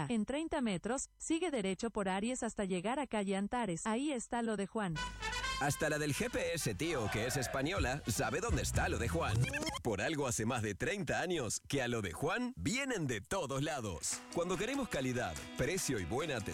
En 30 metros, sigue derecho por Aries hasta llegar a calle Antares. Ahí está lo de Juan. Hasta la del GPS, tío, que es española, sabe dónde está lo de Juan. Por algo hace más de 30 años que a lo de Juan vienen de todos lados. Cuando queremos calidad, precio y buena atención,